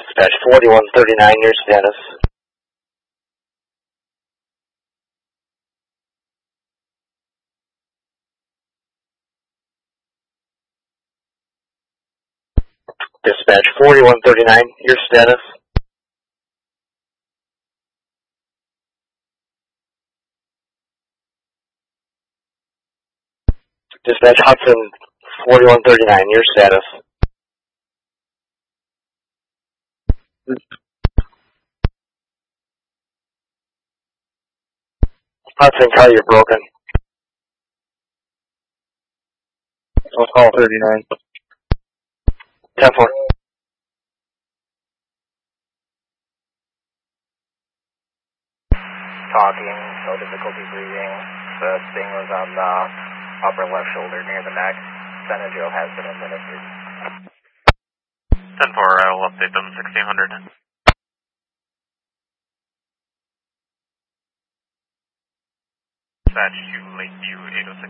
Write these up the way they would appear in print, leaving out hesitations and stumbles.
Dispatch 4139, your status. Dispatch 4139, your status. Dispatch Hudson 4139, your status. Hudson, call you're broken. I'll call 39. 10-4. Talking, no difficulty breathing. The sting was on the upper left shoulder near the neck. Benadryl has been administered. 10-4, I will update them 1600. Dispatch to Lakeview 806.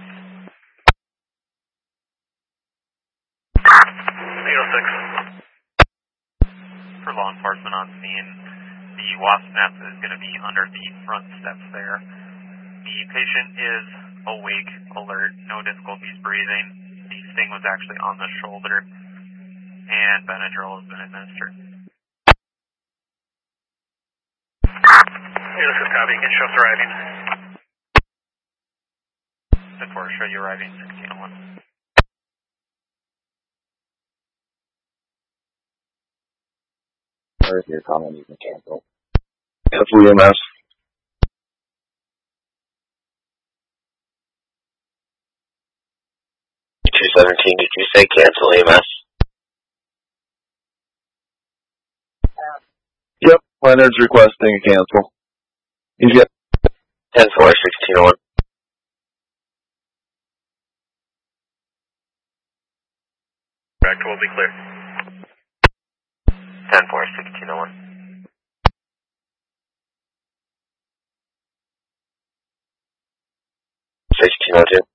806. For law enforcement on scene, the wasp nest is going to be under the front steps there. The patient is awake, alert, no difficulties breathing. The sting was actually on the shoulder, and Benadryl has been administered. 806 copy, you can show us arriving. 10-4, show you arriving 1601. Or if you're calling, you can cancel. Cancel EMS. 217, did you say cancel EMS? Yep, Leonard's requesting a cancel. He's got 10-4, 1601. Back will be clear. 10-4, 1601. 1602.